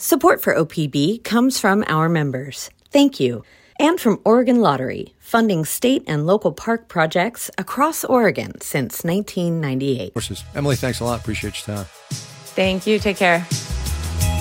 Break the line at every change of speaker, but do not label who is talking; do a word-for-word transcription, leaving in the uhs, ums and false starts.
Support for O P B comes from our members. Thank you. And from Oregon Lottery, funding state and local park projects across Oregon since nineteen ninety-eight.
Emily, thanks a lot. Appreciate your time.
Thank you. Take care.